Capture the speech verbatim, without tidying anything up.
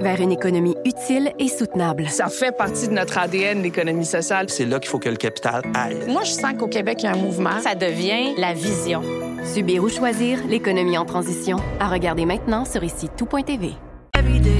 vers une économie utile et soutenable. Ça fait partie de notre A D N, l'économie sociale. C'est là qu'il faut que le capital aille. Moi, je sens qu'au Québec, il y a un mouvement. Ça devient la vision. Subir ou choisir l'économie en transition. À regarder maintenant sur ici tout point t v.